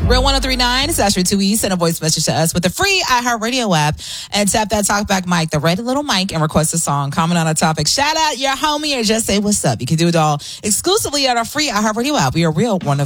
Real 1039, it's Ashley 2E. Send a voice message to us with the free iHeartRadio app and tap that talkback mic, the red little mic, and request a song. Comment on a topic. Shout out your homie or just say what's up. You can do it all exclusively on our free iHeartRadio app. We are real 103.